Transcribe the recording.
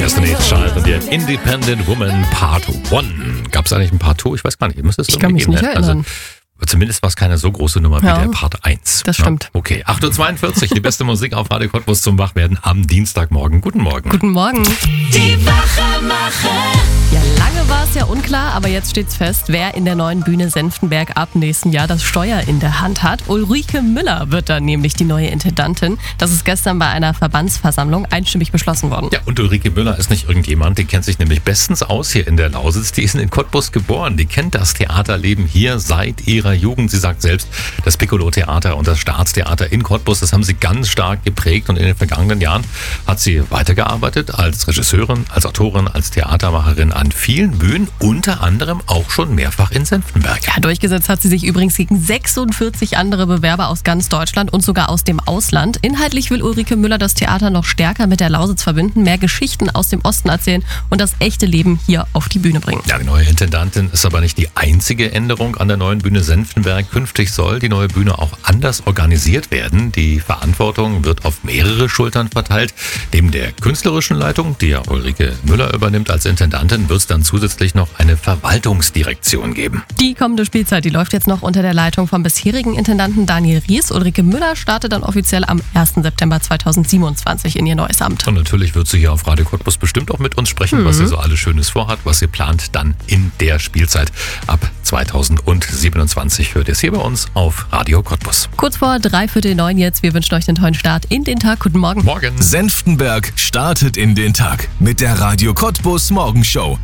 Destiny's Child und der Independent Woman Part 1. Gab es eigentlich ein Part 2? Ich weiß gar nicht. Ich kann mich nicht erinnern. Also, zumindest war es keine so große Nummer wie der Part 1. Das stimmt. Ja, okay, 8.42 Uhr, die beste Musik auf Radio Cottbus zum Wachwerden am Dienstagmorgen. Guten Morgen. Guten Morgen. Die Wachmacher. Ja, lange war es ja unklar, aber jetzt steht's fest, wer in der neuen Bühne Senftenberg ab nächsten Jahr das Steuer in der Hand hat. Ulrike Müller wird dann nämlich die neue Intendantin. Das ist gestern bei einer Verbandsversammlung einstimmig beschlossen worden. Ja, und Ulrike Müller ist nicht irgendjemand, die kennt sich nämlich bestens aus hier in der Lausitz. Die ist in Cottbus geboren, die kennt das Theaterleben hier seit ihrer Jugend. Sie sagt selbst, das Piccolo-Theater und das Staatstheater in Cottbus, das haben sie ganz stark geprägt. Und in den vergangenen Jahren hat sie weitergearbeitet als Regisseurin, als Autorin, als Theatermacherin an vielen Bühnen, unter anderem auch schon mehrfach in Senftenberg. Ja, durchgesetzt hat sie sich übrigens gegen 46 andere Bewerber aus ganz Deutschland und sogar aus dem Ausland. Inhaltlich will Ulrike Müller das Theater noch stärker mit der Lausitz verbinden, mehr Geschichten aus dem Osten erzählen und das echte Leben hier auf die Bühne bringen. Ja, die neue Intendantin ist aber nicht die einzige Änderung an der neuen Bühne Senftenberg. Künftig soll die neue Bühne auch anders organisiert werden. Die Verantwortung wird auf mehrere Schultern verteilt. Neben der künstlerischen Leitung, die ja Ulrike Müller übernimmt als Intendantin, wird es dann zusätzlich noch eine Verwaltungsdirektion geben. Die kommende Spielzeit, die läuft jetzt noch unter der Leitung vom bisherigen Intendanten Daniel Ries. Ulrike Müller startet dann offiziell am 1. September 2027 in ihr neues Amt. Und natürlich wird sie hier auf Radio Cottbus bestimmt auch mit uns sprechen, was sie so alles Schönes vorhat, was sie plant dann in der Spielzeit ab 2027. Hört ihr es hier bei uns auf Radio Cottbus. Kurz vor 8:45 jetzt. Wir wünschen euch einen tollen Start in den Tag. Guten Morgen. Morgen. Senftenberg startet in den Tag mit der Radio Cottbus Morgenshow.